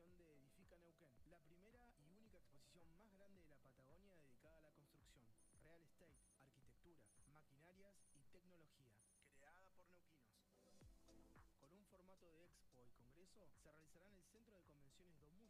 exposición de Edifica Neuquén, la primera y única exposición más grande de la Patagonia dedicada a la construcción, real estate, arquitectura, maquinarias y tecnología, creada por neuquinos. Con un formato de expo y congreso, se realizará en el Centro de Convenciones Domus